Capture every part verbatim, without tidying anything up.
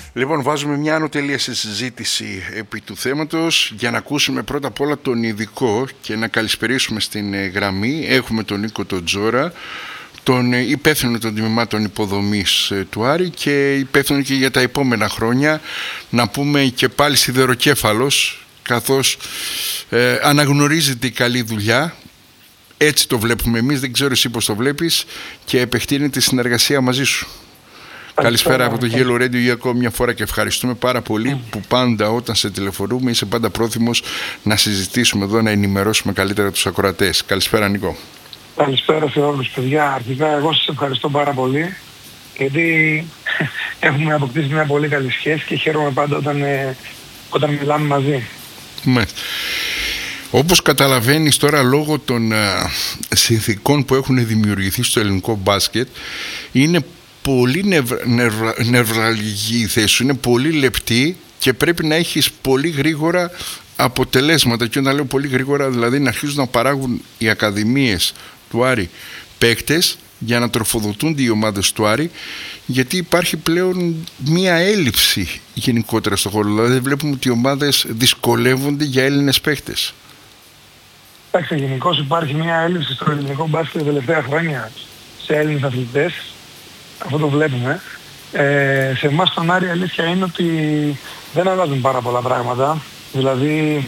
Λοιπόν, βάζουμε μια άνω τελεία στη συζήτηση επί του θέματος για να ακούσουμε πρώτα απ' όλα τον ειδικό και να καλησπερίσουμε στην γραμμή. Έχουμε τον Νίκο τον Τζόρα, τον υπεύθυνο των τμήματων υποδομής του Άρη και υπεύθυνο και για τα επόμενα χρόνια, να πούμε και πάλι σιδεροκέφαλος, καθώς ε, αναγνωρίζεται η καλή δουλειά. Έτσι το βλέπουμε εμείς, δεν ξέρω εσύ πώς το βλέπεις, και επεκτείνεται η συνεργασία μαζί σου. Καλησπέρα από το Yellow Radio για ακόμη μια φορά και ευχαριστούμε πάρα πολύ mm. που πάντα όταν σε τηλεφωνούμε είσαι πάντα πρόθυμος να συζητήσουμε εδώ, να ενημερώσουμε καλύτερα τους ακροατές. Καλησπέρα Νίκο. Καλησπέρα σε όλους παιδιά. Αρχικά εγώ σας ευχαριστώ πάρα πολύ, γιατί έχουμε αποκτήσει μια πολύ καλή σχέση και χαίρομαι πάντα όταν, ε, όταν μιλάμε μαζί. Ναι. Όπως καταλαβαίνεις τώρα, λόγω των ε, συνθηκών που έχουν δημιουργηθεί στο ελληνικό μπάσκετ, είναι πολύ νευρα, νευρα, νευραλγική η θέση σου, είναι πολύ λεπτή και πρέπει να έχεις πολύ γρήγορα αποτελέσματα. Και όταν λέω πολύ γρήγορα, δηλαδή να αρχίζουν να παράγουν οι ακαδημίες του Άρη παίκτες για να τροφοδοτούνται οι ομάδες του Άρη, γιατί υπάρχει πλέον μία έλλειψη γενικότερα στον χώρο. Δηλαδή βλέπουμε ότι οι ομάδες δυσκολεύονται για Έλληνες παίκτες. Εντάξει, γενικώς υπάρχει μία έλλειψη στο ελληνικό μπάσκετ τα τελευταία χρόνια σε Έλληνες αθλητές. Αυτό το βλέπουμε. Ε, σε εμάς στον Άρη αλήθεια είναι ότι δεν αλλάζουν πάρα πολλά πράγματα. Δηλαδή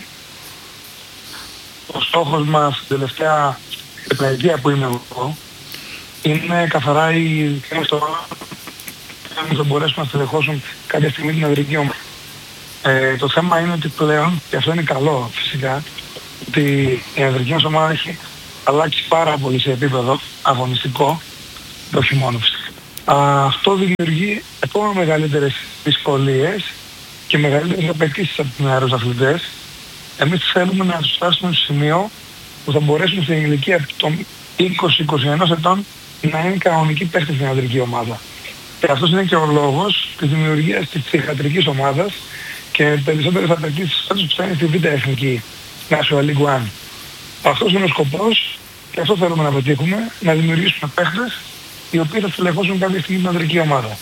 ο στόχος μας την τελευταία πενταετία που είμαι εγώ είναι καθαρά οι δικαιές τώρα που θα μπορέσουν να στελεχώσουν κάποια στιγμή την ανδρική ομάδα. Ε, το θέμα είναι ότι πλέον, και αυτό είναι καλό φυσικά, ότι η ανδρική μας ομάδα έχει αλλάξει πάρα πολύ σε επίπεδο αγωνιστικό, όχι μόνο φυσικά. Αυτό δημιουργεί ακόμα μεγαλύτερες δυσκολίες και μεγαλύτερες απαιτήσεις από τους νεαρούς αθλητές. Εμείς θέλουμε να τους φτάσουμε στο σημείο που θα μπορέσουν στην ηλικία των είκοσι με είκοσι ένα ετών να είναι κανονικοί παίκτες στην ανδρική ομάδα. Και αυτός είναι και ο λόγος της δημιουργίας της ψυχιατρικής ομάδας και περισσότερες απαιτήσεις φέτος που θα είναι στη Β' Εθνική National League One. Αυτός είναι ο σκοπός και αυτό θέλουμε να πετύχουμε, να δημιουργήσουμε παίκτες οι οποίοι θα στελεχώσουν κάποια στιγμή την ανδρική ομάδα.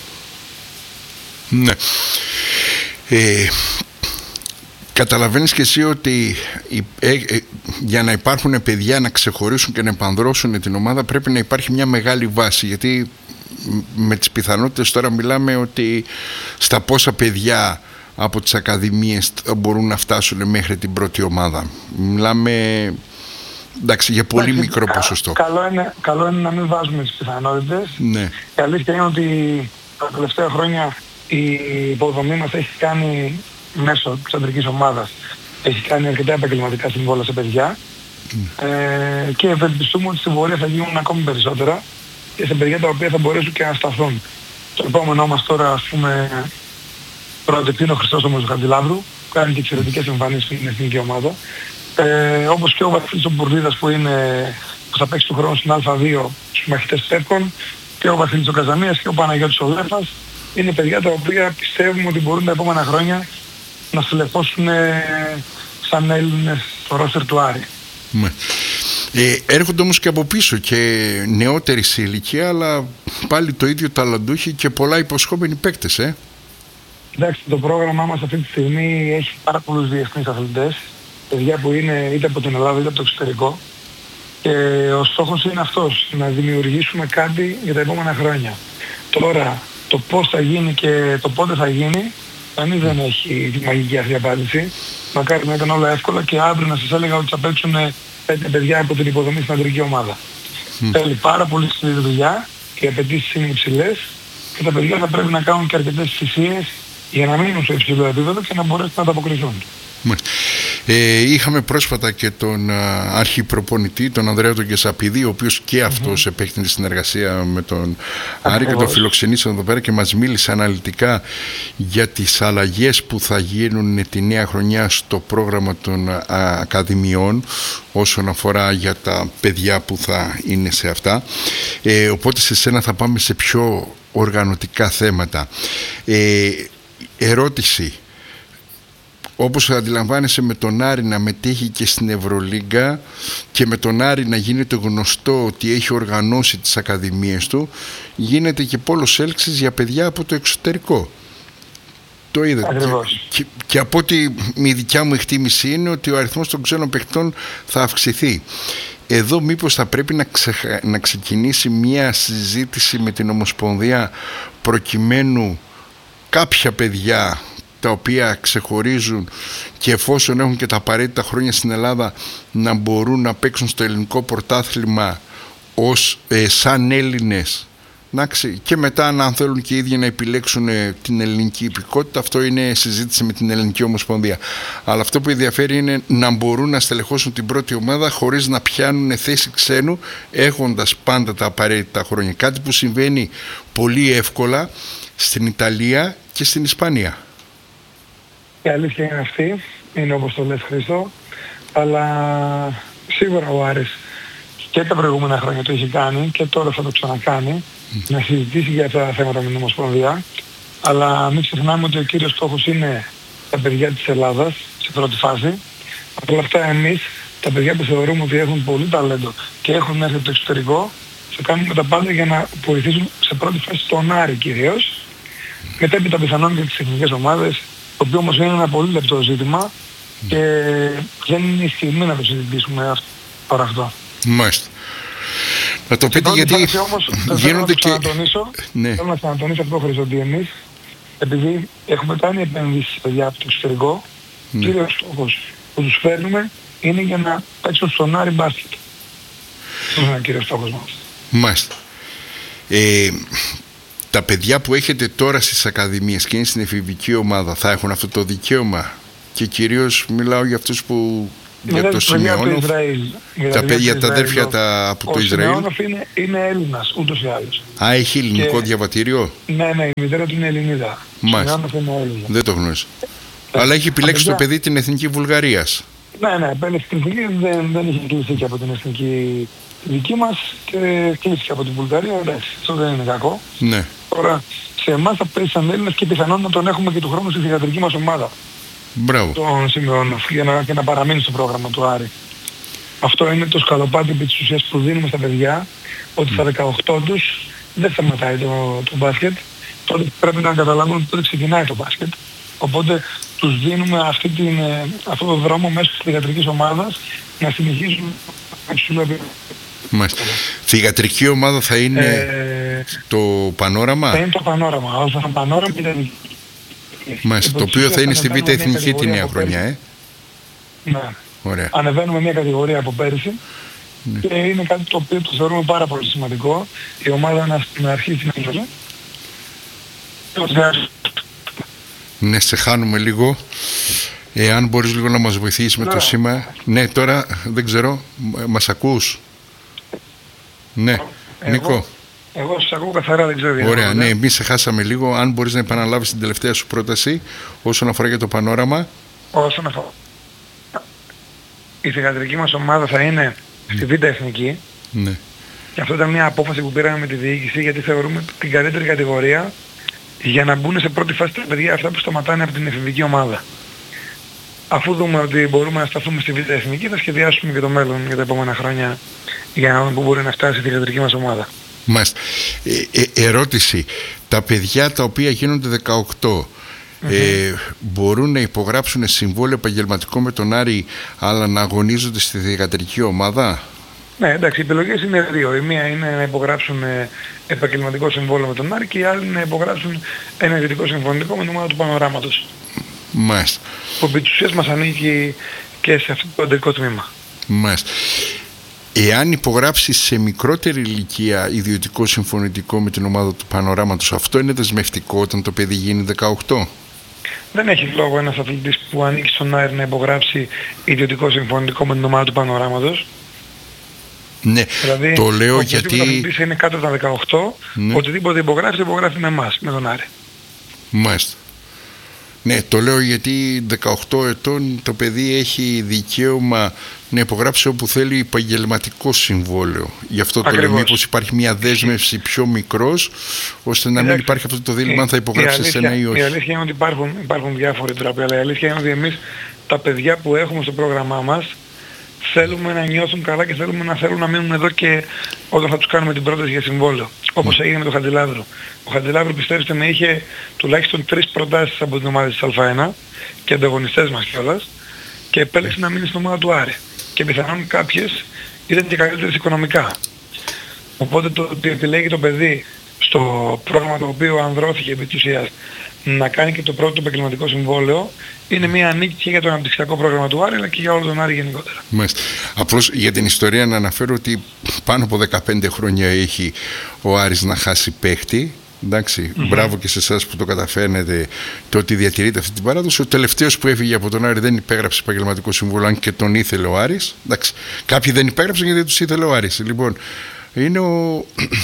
Ναι. Ε, καταλαβαίνεις και εσύ ότι ε, ε, για να υπάρχουν παιδιά να ξεχωρίσουν και να επανδρώσουν την ομάδα πρέπει να υπάρχει μια μεγάλη βάση, γιατί με τις πιθανότητες τώρα μιλάμε ότι στα πόσα παιδιά από τις ακαδημίες μπορούν να φτάσουν μέχρι την πρώτη ομάδα. Μιλάμε... Εντάξει, για πολύ Εντάξει, μικρό ποσοστό. Καλό είναι, καλό είναι να μην βάζουμε τις πιθανότητες. Ναι. Η αλήθεια είναι ότι τα τελευταία χρόνια η υποδομή μας έχει κάνει μέσω της ανδρικής ομάδας, έχει κάνει αρκετά επαγγελματικά συμβόλαια σε παιδιά mm. ε, και ευελπιστούμε ότι στην πορεία θα γίνουν ακόμη περισσότερα και σε παιδιά τα οποία θα μπορέσουν και να σταθούν. Το επόμενό μας τώρα, ας πούμε, πρώτο είναι ο Χριστόστομος Χαντιλάβρου, που κάνει και εξαιρετικές εμφανίσεις στην εθνική ομάδα. Ε, όπως και ο Βασίλης ο Μπουρδίδας που, είναι, που θα παίξει του χρόνου στην Α2 στους μαχητές Πέπκων, και ο Βασίλης ο Καζανίας και ο Παναγιώτης ο Λέφας. Είναι παιδιά τα οποία πιστεύουμε ότι μπορούν τα επόμενα χρόνια να στελεχώσουν ε, σαν Έλληνες στο ρόστερ του Άρη. Ναι. Ε, έρχονται όμως και από πίσω και νεότεροι σε ηλικία, αλλά πάλι το ίδιο ταλαντούχοι και πολλά υποσχόμενοι παίκτες. Ε. Εντάξει, το πρόγραμμά μας αυτή τη στιγμή έχει πάρα πολλούς διεθνείς αθλητές, παιδιά που είναι είτε από την Ελλάδα είτε από το εξωτερικό, και ο στόχος είναι αυτός, να δημιουργήσουμε κάτι για τα επόμενα χρόνια. Τώρα, το πώς θα γίνει και το πότε θα γίνει, εμείς δεν έχει τη μαγική αυτή απάντηση. Μακάρι να ήταν όλα εύκολα και αύριο να σας έλεγα ότι θα παίξουν πέντε παιδιά από την υποδομή στην ανδρική ομάδα. Mm. Θέλει πάρα πολύ σκληρή δουλειά και οι απαιτήσεις είναι υψηλές και τα παιδιά θα πρέπει να κάνουν και αρκετές θυσίες για να μείνουν στο υψηλό επίπεδο και να μπορέσουν να ανταποκριθούν. Ε, είχαμε πρόσφατα και τον α, αρχιπροπονητή, τον Ανδρέα τον Κεσαπίδη, ο οποίος και αυτός mm-hmm. επέκτηνε συνεργασία με τον Άρη και τον φιλοξενήσαμε εδώ πέρα και μας μίλησε αναλυτικά για τις αλλαγές που θα γίνουν τη νέα χρονιά στο πρόγραμμα των α, ακαδημιών όσον αφορά για τα παιδιά που θα είναι σε αυτά. Ε, οπότε σε σένα θα πάμε σε πιο οργανωτικά θέματα. Ε, ερώτηση. Όπως αντιλαμβάνεσαι, με τον Άρη να μετέχει και στην Ευρωλίγκα και με τον Άρη να γίνεται γνωστό ότι έχει οργανώσει τις ακαδημίες του, γίνεται και πόλος έλξης για παιδιά από το εξωτερικό. Το είδα. Και, και, και από ό,τι η δικιά μου εκτίμηση είναι ότι ο αριθμός των ξένων παιχτών θα αυξηθεί. Εδώ μήπως θα πρέπει να, ξεχα... να ξεκινήσει μια συζήτηση με την Ομοσπονδία προκειμένου κάποια παιδιά τα οποία ξεχωρίζουν και εφόσον έχουν και τα απαραίτητα χρόνια στην Ελλάδα να μπορούν να παίξουν στο ελληνικό πρωτάθλημα ως, ε, σαν Έλληνες, να ξε... και μετά αν θέλουν και οι ίδιοι να επιλέξουν ε, την ελληνική υπηκότητα, αυτό είναι συζήτηση με την Ελληνική Ομοσπονδία. Αλλά αυτό που ενδιαφέρει είναι να μπορούν να στελεχώσουν την πρώτη ομάδα χωρίς να πιάνουν θέση ξένου, έχοντας πάντα τα απαραίτητα χρόνια. Κάτι που συμβαίνει πολύ εύκολα στην Ιταλία και στην Ισπανία. Η αλήθεια είναι αυτή, είναι όπως το λες Χρήστο, αλλά σίγουρα ο Άρης και τα προηγούμενα χρόνια το έχει κάνει και τώρα θα το ξανακάνει, mm. να συζητήσει για αυτά τα θέματα με την Ομοσπονδία, αλλά μην ξεχνάμε ότι ο κύριος στόχος είναι τα παιδιά της Ελλάδας σε πρώτη φάση. Από όλα αυτά εμείς, τα παιδιά που θεωρούμε ότι έχουν πολύ ταλέντο και έχουν έρθει από το εξωτερικό, θα κάνουμε τα πάντα για να βοηθήσουν σε πρώτη φάση τον Άρη κυρίως, μετά επί τα πιθανόν και τις εθνικές ομάδες, το οποίο όμως είναι ένα πολύ λεπτό ζήτημα και δεν είναι η στιγμή να το συζητήσουμε τώρα αυτό. Μάλιστα. Να το πείτε γιατί όμως, γίνονται και... Ναι. Θέλω να ξανατονίσω αυτό, Χρήστο, ότι εμείς, επειδή έχουμε κάνει επένδυση σε παιδιά από το εξωτερικό, ναι. κύριος στόχος που τους φέρνουμε είναι για να παίξουν στον Άρη μπάσκετ. Αυτό είναι ο κύριος στόχος μας. Μάλιστα. Ε, τα παιδιά που έχετε τώρα στις ακαδημίες και είναι στην εφηβική ομάδα θα έχουν αυτό το δικαίωμα, και κυρίως μιλάω για αυτούς που για, για το Σιμεώνοφ, τα παιδιά, τα αδέρφια τα, από ο το Ισραήλ. Ο Σιμεώνοφ είναι, είναι Έλληνας ούτως ή άλλως. Α, έχει ελληνικό και... διαβατήριο. Ναι, ναι, η μητέρα του είναι Ελληνίδα. Μάλιστα. Δεν το γνώρισα. Ε, Αλλά έχει επιλέξει παιδιά... το παιδί την εθνική Βουλγαρίας. Ναι, ναι, επέλεξε την εθνική, δεν, δεν είχε κλείσει και από την εθνική δική μας και κλείστηκε από την Βουλγαρία. Εντάξει, αυτό δεν είναι κακό. Ναι. Τώρα σε εμάς θα πέσει σαν Έλληνας και πιθανόν να τον έχουμε και του χρόνου στη θηγατρική μας ομάδα. Μπράβο. Τον Σιμεώνοφ για να, και να παραμείνει στο πρόγραμμα του Άρη. Αυτό είναι το σκαλοπάτι επί της ουσίας που δίνουμε στα παιδιά, ότι στα δεκαοκτώ τους δεν σταματάει το, το μπάσκετ, τότε πρέπει να καταλάβουν ότι τότε ξεκινάει το μπάσκετ. Οπότε τους δίνουμε αυτή την, αυτό το δρόμο μέσω της θηγατρικής ομάδας να συνεχίσουν να υψηλό επίπεδο. Μάλιστα. Θηγατρική ομάδα θα είναι ε, το Πανόραμα. Θα είναι το Πανόραμα. Όσο θα είναι Πανόραμα ήταν... Μάλιστα, το οποίο θα είναι στη Β' Εθνική τη νέα χρονιά, ε. Ναι. Ωραία. Ανεβαίνουμε μια κατηγορία από πέρυσι, ναι. Και είναι κάτι το οποίο το θεωρούμε πάρα πολύ σημαντικό. Η ομάδα να, να αρχίσει να γίνει. Ναι, σε χάνουμε λίγο. Εάν μπορείς λίγο να μας βοηθήσεις με το σήμα. Ναι, τώρα δεν ξέρω, μας ακούς? Ναι, εγώ, Νίκο. Εγώ σας ακούω καθαρά, δεν ξέρω. Ωραία, ναι, εμείς σε χάσαμε λίγο. Αν μπορείς να επαναλάβεις την τελευταία σου πρόταση όσον αφορά για το Πανόραμα. Όσον αφορά. Η θηγατρική μας ομάδα θα είναι στη Β' Εθνική. Ναι. Και αυτό ήταν μια απόφαση που πήραμε με τη διοίκηση, γιατί θεωρούμε την καλύτερη κατηγορία για να μπουν σε πρώτη φάση τα παιδιά αυτά που σταματάνε από την εφηβική ομάδα. Αφού δούμε ότι μπορούμε να σταθούμε στη Β' Εθνική, θα σχεδιάσουμε και το μέλλον για τα επόμενα χρόνια για να δούμε που μπορεί να φτάσει η θηγατρική μας ομάδα. Μάλιστα. Ε, ε, ερώτηση. Τα παιδιά τα οποία γίνονται δεκαοκτώ mm-hmm. ε, μπορούν να υπογράψουν συμβόλαιο επαγγελματικό με τον Άρη, αλλά να αγωνίζονται στη θηγατρική ομάδα? Ναι, εντάξει, οι επιλογές είναι δύο. Η μία είναι να υπογράψουν επαγγελματικό συμβόλαιο με τον Άρη και η άλλη είναι να υπογράψουν ένα ιδιωτικό συμφωνητικό με την ομάδα του Πανοράματος. Μάλιστα. Που επί της ουσίας μας ανήκει και σε αυτό το αντρικό τμήμα. Μάλιστα. Εάν υπογράψει σε μικρότερη ηλικία ιδιωτικό συμφωνητικό με την ομάδα του Πανοράματος, αυτό είναι δεσμευτικό όταν το παιδί γίνει δεκαοκτώ? Δεν έχει λόγο ένας αθλητής που ανήκει στον Άρη να υπογράψει ιδιωτικό συμφωνητικό με την ομάδα του Πανοράματος. Ναι, δηλαδή, το λέω γιατί... Ο αθλητής είναι κάτω από τα δεκαοκτώ, ναι. Οτιδήποτε υπογράφει, υπογράφει με εμάς, με τον Άρη. Μάλιστα. Ναι, το λέω γιατί δεκαοκτώ ετών το παιδί έχει δικαίωμα να υπογράψει όπου θέλει επαγγελματικό συμβόλαιο. Γι' αυτό το λέω, μήπως υπάρχει μια δέσμευση πιο μικρός, ώστε να μην υπάρχει αυτό το δίλημμα αν θα υπογράψει σε ένα ή όχι. Η αλήθεια είναι ότι υπάρχουν, υπάρχουν διάφοροι τρόποι, αλλά η αλήθεια είναι ότι εμείς τα παιδιά που έχουμε στο πρόγραμμά μας θέλουμε να νιώθουν καλά και θέλουμε να θέλουν να μείνουν εδώ και όταν θα τους κάνουμε την πρόταση για συμβόλαιο. Όπως έγινε με τον Χατζηλαύρου. Ο Χατζηλαύρου, πιστέψτε με, είχε τουλάχιστον τρεις προτάσεις από την ομάδα της Α1 και ανταγωνιστές μας κιόλας και επέλεξε να μείνει στην ομάδα του Άρη. Και πιθανόν κάποιες ήταν και καλύτερες οικονομικά. Οπότε το ότι επιλέγει το παιδί στο πρόγραμμα το οποίο ανδρώθηκε επί της ουσίας να κάνει και το πρώτο επαγγελματικό συμβόλαιο είναι μια νίκη και για το αναπτυξιακό πρόγραμμα του Άρη αλλά και για όλο τον Άρη γενικότερα. Μάλιστα. Απλώς για την ιστορία να αναφέρω ότι πάνω από δεκαπέντε χρόνια έχει ο Άρης να χάσει παίχτη. Εντάξει, mm-hmm. Μπράβο και σε εσάς που το καταφέρνετε, το ότι διατηρείτε αυτή την παράδοση. Ο τελευταίος που έφυγε από τον Άρη δεν υπέγραψε επαγγελματικό συμβόλαιο, αν και τον ήθελε ο Άρης. Εντάξει, κάποιοι δεν υπέγραψαν γιατί τους ήθελε ο Άρης. Λοιπόν, είναι ο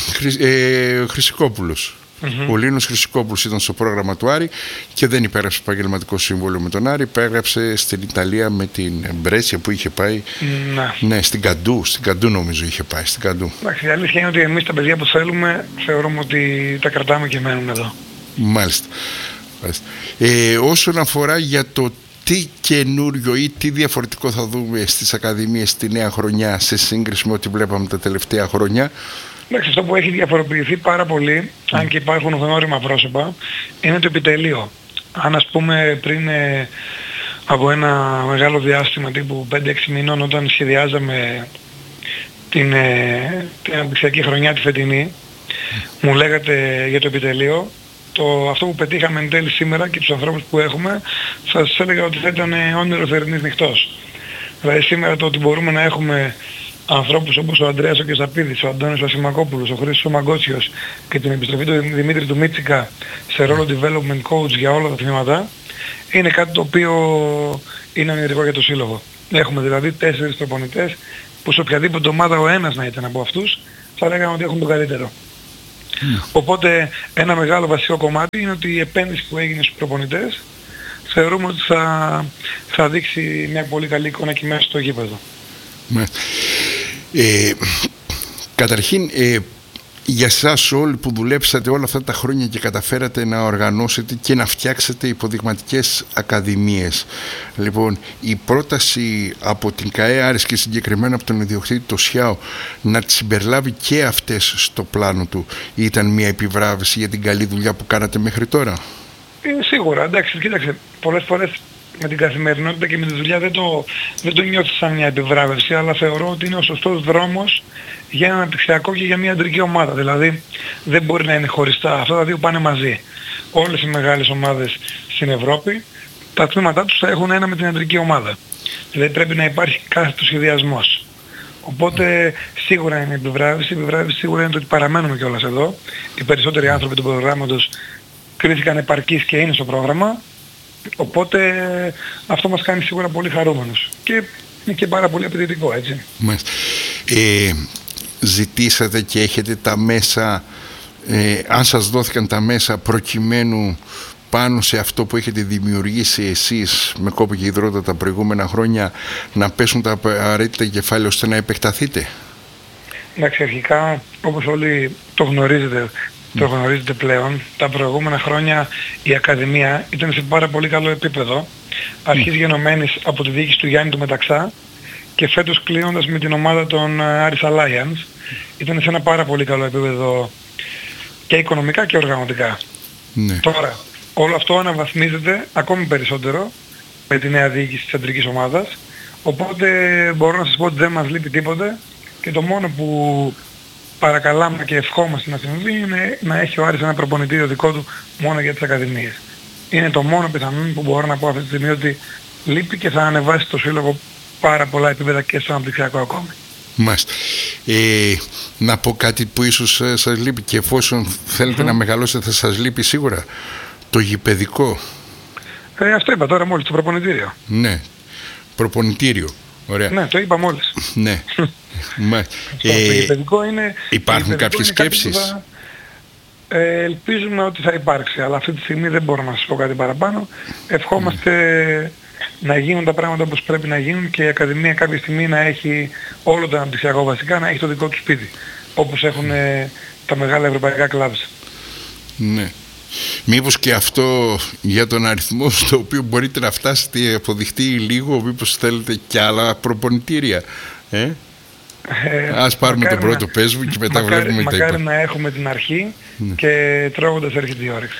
ε, Χρυσικόπουλος. Mm-hmm. Ο Λίνος Χρυσικόπουλος ήταν στο πρόγραμμα του Άρη και δεν υπέγραψε επαγγελματικό σύμβολο με τον Άρη. Υπέγραψε στην Ιταλία με την Μπρέσια που είχε πάει. Mm-hmm. Ναι, στην Καντού. Στην Καντού νομίζω είχε πάει. Στην Καντού. Εντάξει, η αλήθεια είναι ότι εμείς τα παιδιά που θέλουμε θεωρούμε ότι τα κρατάμε και μένουν εδώ. Μάλιστα. Μάλιστα. Ε, όσον αφορά για το τι καινούριο ή τι διαφορετικό θα δούμε στις ακαδημίες στη νέα χρονιά σε σύγκριση με ό,τι βλέπαμε τα τελευταία χρόνια. Εντάξει, αυτό που έχει διαφοροποιηθεί πάρα πολύ, mm. αν και υπάρχουν γνώριμα πρόσωπα, είναι το επιτελείο. Αν ας πούμε πριν ε, από ένα μεγάλο διάστημα τύπου πέντε έξι μηνών όταν σχεδιάζαμε την, ε, την αναπτυξιακή χρονιά τη φετινή, mm. μου λέγατε για το επιτελείο, το, αυτό που πετύχαμε εν τέλει σήμερα και τους ανθρώπους που έχουμε, θα σας έλεγα ότι θα ήταν όνειρο θερινής νυχτός. Δηλαδή σήμερα το ότι μπορούμε να έχουμε ανθρώπους όπως ο Ανδρέας ο Κεσαπίδης, ο Αντώνης ο Ασημακόπουλος, ο Χρήστος ο Μαγκότσιος και την επιστροφή του Δημήτρη του Μίτσικα σε ρόλο development coach για όλα τα τμήματα, είναι κάτι το οποίο είναι ονειρικό για το σύλλογο. Έχουμε δηλαδή τέσσερις προπονητές που σε οποιαδήποτε ομάδα ο ένας να ήταν από αυτούς θα λέγαμε ότι έχουν το καλύτερο. Mm. Οπότε ένα μεγάλο βασικό κομμάτι είναι ότι η επένδυση που έγινε στους προπονητές θεωρούμε ότι θα, θα δείξει μια πολύ καλή εικόνα και μέσα στο γήπεδο. Ε, καταρχήν ε, για σας όλοι που δουλέψατε όλα αυτά τα χρόνια και καταφέρατε να οργανώσετε και να φτιάξετε υποδειγματικές ακαδημίες, λοιπόν η πρόταση από την ΚΑΕ Άρης και συγκεκριμένα από τον ιδιοκτήτη το ΣΙΑΟ να τις συμπεριλάβει και αυτές στο πλάνο του ήταν μια επιβράβευση για την καλή δουλειά που κάνατε μέχρι τώρα? Είναι σίγουρα, εντάξει, κοίταξε, πολλές φορές με την καθημερινότητα και με τη δουλειά δεν το, δεν το νιώθεις σαν μια επιβράβευση, αλλά θεωρώ ότι είναι ο σωστός δρόμος για ένα αναπτυξιακό και για μια αντρική ομάδα. Δηλαδή δεν μπορεί να είναι χωριστά, αυτά τα δύο πάνε μαζί. Όλες οι μεγάλες ομάδες στην Ευρώπη, τα τμήματά τους θα έχουν ένα με την αντρική ομάδα. Δηλαδή πρέπει να υπάρχει κάθετος σχεδιασμός. Οπότε σίγουρα είναι επιβράβευση, η επιβράβευση σίγουρα είναι το ότι παραμένουμε κιόλας εδώ. Οι περισσότεροι άνθρωποι του προγράμματος κρίθηκαν επαρκείς και είναι στο πρόγραμμα. Οπότε αυτό μας κάνει σίγουρα πολύ χαρούμενους και είναι και πάρα πολύ απαιτητικό, έτσι. Ε, ζητήσατε και έχετε τα μέσα, ε, αν σας δόθηκαν τα μέσα προκειμένου πάνω σε αυτό που έχετε δημιουργήσει εσείς με κόπο και υδρότα τα προηγούμενα χρόνια να πέσουν τα απαραίτητα κεφάλαια ώστε να επεκταθείτε? Εντάξει, αρχικά όπως όλοι το γνωρίζετε, το γνωρίζετε πλέον, τα προηγούμενα χρόνια η Ακαδημία ήταν σε πάρα πολύ καλό επίπεδο, αρχής γενομένης από τη διοίκηση του Γιάννη του Μεταξά και φέτος κλείνοντας με την ομάδα των Aris Alliance, ήταν σε ένα πάρα πολύ καλό επίπεδο και οικονομικά και οργανωτικά. Ναι. Τώρα, όλο αυτό αναβαθμίζεται ακόμη περισσότερο με τη νέα διοίκηση της αντρικής ομάδας, οπότε μπορώ να σας πω ότι δεν μας λείπει τίποτε και το μόνο που παρακαλάμε και ευχόμαστε να συμβεί είναι να έχει ο Άρης ένα προπονητήριο δικό του μόνο για τις ακαδημίες. Είναι το μόνο πιθανό που μπορώ να πω αυτή τη στιγμή ότι λείπει και θα ανεβάσει το σύλλογο πάρα πολλά επίπεδα και στο αναπτυξιακό ακόμη. Μάλιστα. Ε, να πω κάτι που ίσως ε, σας λείπει και εφόσον θέλετε mm. να μεγαλώσετε θα σας λείπει σίγουρα το γηπεδικό. Ε, αυτό είπα τώρα μόλις, το προπονητήριο. Ναι, προπονητήριο. Ωραία. Ναι, το είπα μόλις. Ναι. Μα, αυτό, ε, το γηπεδικό είναι... Υπάρχουν κάποιες σκέψεις? Θα, ε, ελπίζουμε ότι θα υπάρξει, αλλά αυτή τη στιγμή δεν μπορώ να σας πω κάτι παραπάνω. Ευχόμαστε mm. να γίνουν τα πράγματα όπως πρέπει να γίνουν και η Ακαδημία κάποια στιγμή να έχει όλο το αναπτυξιακό βασικά, να έχει το δικό του σπίτι, όπως έχουν ε, τα μεγάλα ευρωπαϊκά κλαμπς. Ναι. Μήπως και αυτό για τον αριθμό στο οποίο μπορείτε να φτάσετε αποδειχτεί λίγο, μήπως θέλετε και άλλα προπονητήρια, ε? Ε, Ας πάρουμε τον πρώτο πες μου και μετά μακάρι, βλέπουμε μακάρι τα υπόλοιπα. να έχουμε την αρχή, ναι. Και τρώγοντας έρχεται η όρεξη.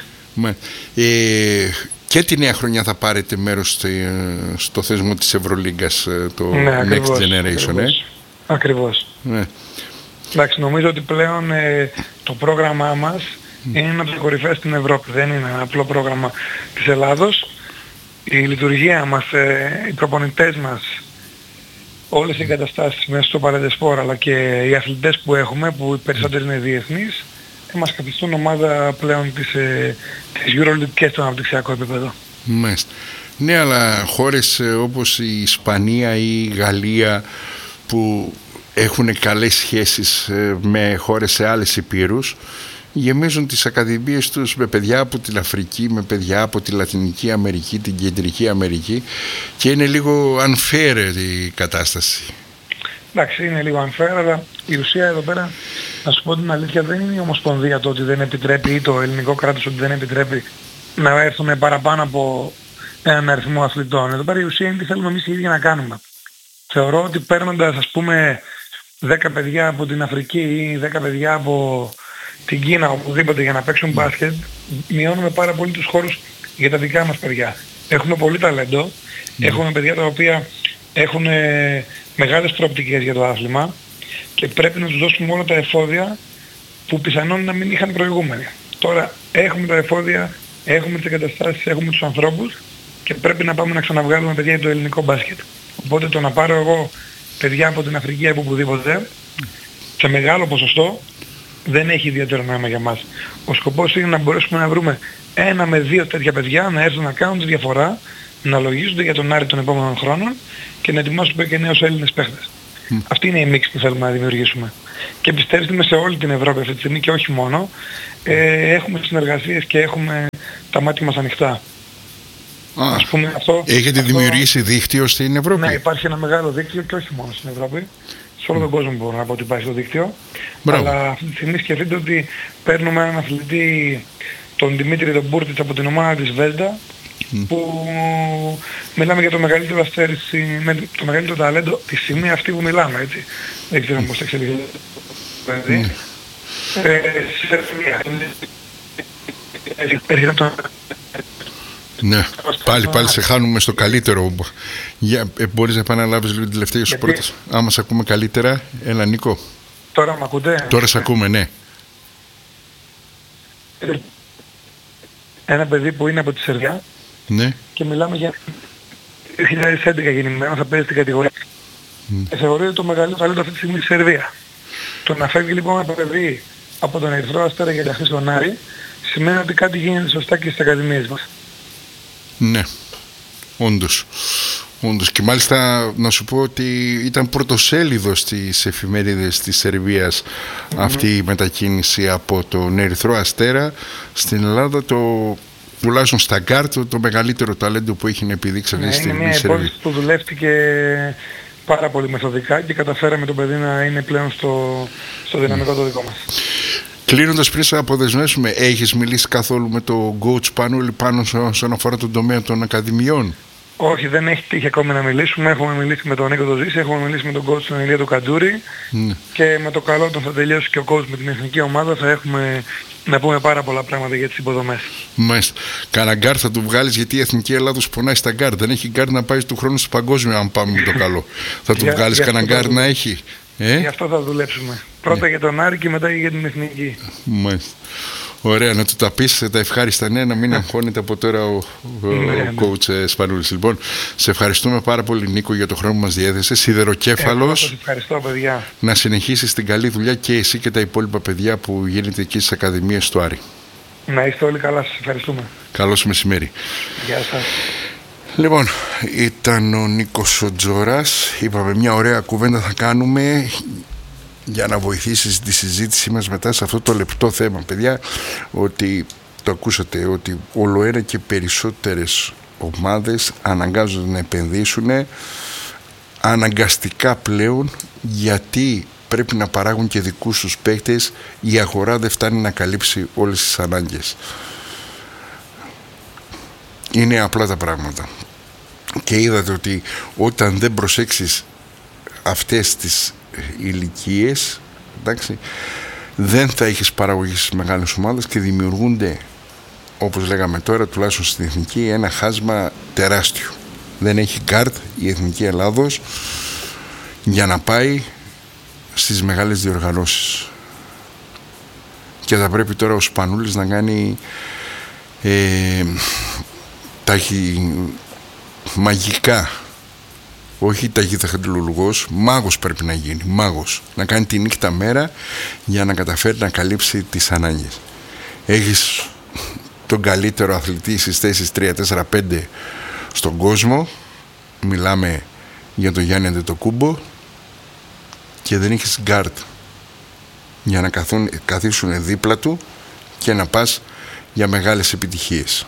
Ε, και τη νέα χρονιά θα πάρετε μέρος στο, στο θεσμό της Ευρωλίγκας, το ναι, Next ακριβώς, Generation. Ακριβώς. Ε? ακριβώς. Ναι. Εντάξει, νομίζω ότι πλέον ε, το πρόγραμμά μας mm. είναι ένα από τα κορυφαία στην Ευρώπη. Δεν είναι ένα απλό πρόγραμμα της Ελλάδος. Η λειτουργία μας, ε, οι προπονητές μας, όλες οι εγκαταστάσεις μέσα στο Παρεντεσπόρ, αλλά και οι αθλητές που έχουμε, που οι περισσότεροι είναι διεθνείς, μας καθιστούν ομάδα πλέον της, ε, της EuroLeague και στο αναπτυξιακό επίπεδο. Μάλιστα. Ναι, αλλά χώρες όπως η Ισπανία ή η Γαλλία που έχουν καλές σχέσεις με χώρες σε άλλες υπήρους, γεμίζουν τις ακαδημίες τους με παιδιά από την Αφρική, με παιδιά από τη Λατινική Αμερική, την Κεντρική Αμερική, και είναι λίγο unfair η κατάσταση. Εντάξει, είναι λίγο unfair, αλλά η ουσία εδώ πέρα, να σου πω την αλήθεια, δεν είναι η Ομοσπονδία το ότι δεν επιτρέπει, ή το ελληνικό κράτος ότι δεν επιτρέπει να έρθουμε παραπάνω από έναν αριθμό αθλητών. Εδώ πέρα η ουσία είναι τι θέλουμε εμείς οι ίδιοι να κάνουμε. Θεωρώ ότι παίρνοντας, ας πούμε, δέκα παιδιά από την Αφρική ή δέκα παιδιά από την Κίνα, οπουδήποτε, για να παίξουν μπάσκετ, μειώνουμε πάρα πολύ τους χώρους για τα δικά μας παιδιά. Έχουμε πολύ ταλέντο, mm. έχουμε παιδιά τα οποία έχουν ε, μεγάλες προοπτικές για το άθλημα και πρέπει να τους δώσουμε όλα τα εφόδια που πιθανόν να μην είχαν προηγούμενοι. Τώρα έχουμε τα εφόδια, έχουμε τις εγκαταστάσεις, έχουμε τους ανθρώπους και πρέπει να πάμε να ξαναβγάλουμε παιδιά για το ελληνικό μπάσκετ. Οπότε το να πάρω εγώ παιδιά από την Αφρική από οπουδήποτε, σε μεγάλο ποσοστό, δεν έχει ιδιαίτερο νόημα για μας. Ο σκοπός είναι να μπορέσουμε να βρούμε ένα με δύο τέτοια παιδιά, να έρθουν να κάνουν τη διαφορά, να λογίζονται για τον Άρη των επόμενων χρόνων και να ετοιμάσουμε και νέους Έλληνες παίχτες. Mm. Αυτή είναι η μίξη που θέλουμε να δημιουργήσουμε. Και πιστέψτε με, σε όλη την Ευρώπη αυτή τη στιγμή και όχι μόνο, ε, έχουμε συνεργασίες και έχουμε τα μάτια μας ανοιχτά. Ah, Ας πούμε, αυτό, έχετε αυτό, δημιουργήσει δίκτυο στην Ευρώπη? Ναι, υπάρχει ένα μεγάλο δίκτυο και όχι μόνο στην Ευρώπη. Σε όλο τον κόσμο μπορώ να πω ότι υπάρχει το δίκτυο. Μπράβο. Αλλά αυτή τη στιγμή σκεφτείτε ότι παίρνουμε έναν αθλητή, τον Δημήτρη τον Μπούρτιτς, από την ομάδα της Βέλτα, mm. που μιλάμε για το μεγαλύτερο αστέρι, με το μεγαλύτερο ταλέντο τη στιγμή αυτή που μιλάμε, έτσι. Δεν ξέρω πώς θα εξελιχθεί. Δηλαδή, ναι, πάλι, πάλι σε χάνουμε στο καλύτερο. Για, ε, μπορείς να επαναλάβεις λίγο την τελευταία σου πρόταση? Άμα σε ακούμε καλύτερα, έλα Νίκο. Τώρα μ' ακούτε? Τώρα σε ακούμε, ναι. Ένα παιδί που είναι από τη Σερβία, ναι. Και μιλάμε για δύο χιλιάδες έντεκα γεννημένο, θα παίζει στην κατηγορία. Mm. Και θεωρείται το μεγαλύτερο ταλέντο αυτή τη στιγμή στη Σερβία. Το να φεύγει λοιπόν ένα παιδί από τον Ερυθρό Αστέρα για να χτίσει τον Άρη, σημαίνει ότι κάτι γίνεται σωστά και στις ακαδημίες μας. Ναι, όντως. Όντως. Και μάλιστα να σου πω ότι ήταν πρωτοσέλιδο στις εφημερίδες της Σερβίας mm-hmm. αυτή η μετακίνηση από τον Ερυθρό Αστέρα στην Ελλάδα, το, τουλάχιστον στα γκάρτ, το, το μεγαλύτερο ταλέντο που έχει να επιδείξει αυτή τη στιγμή. Είναι μια υπόθεση που δουλεύτηκε πάρα πολύ μεθοδικά και καταφέραμε το παιδί να είναι πλέον στο, στο δυναμικό mm. το δικό μας. Κλείνοντας, πριν σε αποδεσμεύσουμε, έχεις μιλήσει καθόλου με το coach Πανούλη πάνω όσον αφορά τον τομέα των ακαδημιών? Όχι, δεν έχει τύχει ακόμη να μιλήσουμε. Έχουμε μιλήσει με τον Νίκο τον Ζήση, έχουμε μιλήσει με τον coach τον Ηλία του Καντούρη mm. και με το καλό όταν θα τελειώσει και ο coach με την εθνική ομάδα θα έχουμε να πούμε πάρα πολλά πράγματα για τις υποδομές. Μάλιστα. Κάνα γκάρ θα του βγάλεις, γιατί η Εθνική Ελλάδος πονάει στα γκάρ. Δεν έχει γκάρ να πάει του χρόνου στο παγκόσμιο, αν πάμε με το καλό. Θα του βγάλεις κάνα γκάρ να έχει? Ε? Γι' αυτό θα δουλέψουμε. Πρώτα yeah. για τον Άρη και μετά για την εθνική. Μάλιστα. Ωραία, να του τα πεις τα ευχάριστα νέα, να μην αγχώνεται από τώρα ο, ο, ο coach ε, Σπανούλης. Λοιπόν, σε ευχαριστούμε πάρα πολύ, Νίκο, για το χρόνο που μας διέθεσες. Σιδεροκέφαλος. Ε, ευχαριστώ, παιδιά. Να συνεχίσεις την καλή δουλειά και εσύ και τα υπόλοιπα παιδιά που γίνεται εκεί στις ακαδημίες του Άρη. Να είστε όλοι καλά, σας ευχαριστούμε. Καλώς μεσημέρι. Γεια σας. Λοιπόν, ήταν ο Νίκος ο Τζόρας. Είπαμε μια ωραία κουβέντα θα κάνουμε για να βοηθήσει τη συζήτησή μας μετά σε αυτό το λεπτό θέμα, παιδιά, ότι το ακούσατε, ότι ολοένα και περισσότερες ομάδες αναγκάζονται να επενδύσουν αναγκαστικά πλέον, γιατί πρέπει να παράγουν και δικούς τους παίκτες. Η αγορά δεν φτάνει να καλύψει όλες τις ανάγκες. είναι απλά τα πράγματα. Και είδατε ότι όταν δεν προσέξεις αυτές τις ηλικίες, εντάξει, δεν θα έχεις παραγωγή στις μεγάλες ομάδες και δημιουργούνται, όπως λέγαμε τώρα, τουλάχιστον στην Εθνική, ένα χάσμα τεράστιο. Δεν έχει γκάρτ η Εθνική Ελλάδος για να πάει στις μεγάλες διοργανώσεις. Και θα πρέπει τώρα ο Σπανούλης να κάνει ε, ταχυ, μαγικά, όχι ταχυθαχαντιλουργός, μάγος πρέπει να γίνει, μάγος, να κάνει τη νύχτα μέρα για να καταφέρει να καλύψει τις ανάγκες. Έχεις τον καλύτερο αθλητή στις θέσεις τρία, τέσσερα, πέντε στον κόσμο, μιλάμε για τον Γιάννη Αντετοκούμπο, και δεν έχεις γκάρτ για να καθούν, καθίσουν δίπλα του και να πας για μεγάλες επιτυχίες.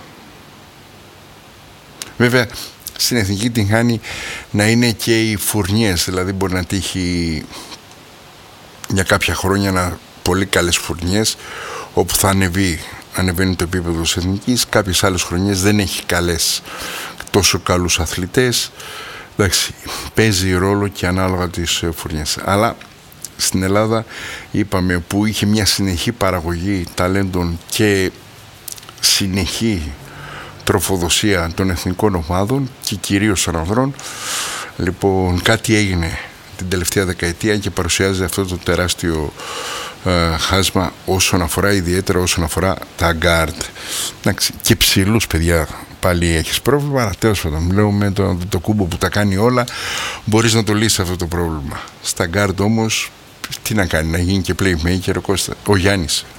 Βέβαια στην Εθνική την χάνει να είναι και οι φουρνιές, δηλαδή μπορεί να τύχει για κάποια χρόνια να πολύ καλές φουρνιές όπου θα ανεβεί, ανεβαίνει το επίπεδο της Εθνικής. Κάποιες άλλες χρονιές δεν έχει καλές, τόσο καλούς αθλητές. Εντάξει, παίζει ρόλο και ανάλογα τις φουρνιές. Αλλά στην Ελλάδα, είπαμε, που είχε μια συνεχή παραγωγή ταλέντων και συνεχή τροφοδοσία των εθνικών ομάδων και κυρίως των ανδρών, λοιπόν κάτι έγινε την τελευταία δεκαετία και παρουσιάζει αυτό το τεράστιο ε, χάσμα όσον αφορά, ιδιαίτερα όσον αφορά τα γκάρτ. Εντάξει, και ψηλούς, παιδιά, πάλι έχεις πρόβλημα, αλλά τέλος πάντων, λέω με το, το κούμπο που τα κάνει όλα, μπορείς να το λύσεις αυτό το πρόβλημα. Στα γκάρτ όμως, τι να κάνει, να γίνει και playmaker ο, Κώστα, ο Γιάννης.